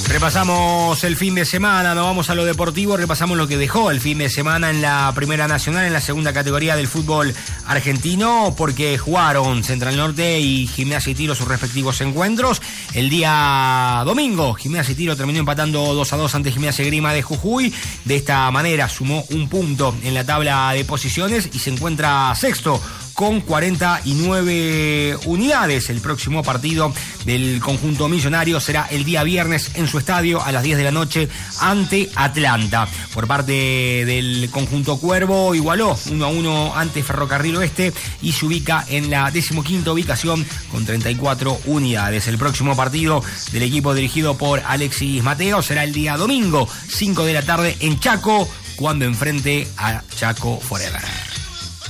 Repasamos el fin de semana, nos vamos a lo deportivo, repasamos lo que dejó el fin de semana en la Primera Nacional, en la segunda categoría del fútbol argentino, porque jugaron Central Norte y Gimnasia y Tiro sus respectivos encuentros. El día domingo, Gimnasia y Tiro terminó empatando 2-2 ante Gimnasia y Esgrima de Jujuy. De esta manera sumó un punto en la tabla de posiciones y se encuentra sexto con 49 unidades. El próximo partido del conjunto millonario será el día viernes en su estadio a las 10 de la noche ante Atlanta. Por parte del conjunto Cuervo, igualó 1-1 ante Ferrocarril Oeste y se ubica en la 15ª ubicación con 34 unidades. El próximo partido del equipo dirigido por Alexis Mateo será el día domingo, 5 de la tarde en Chaco, cuando enfrente a Chaco Forever.